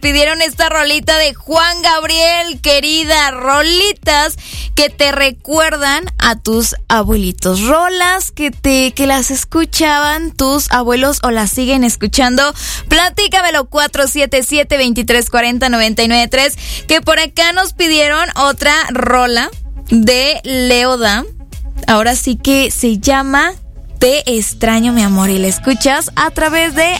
pidieron esta rolita de Juan Gabriel, querida, rolitas que te recuerdan a tus abuelitos, rolas que las escuchaban tus abuelos o las siguen escuchando. Platícamelo, 477-2340-993, que por acá nos pidieron otra rola de Leoda. Ahora sí que se llama Te extraño, mi amor, y la escuchas a través de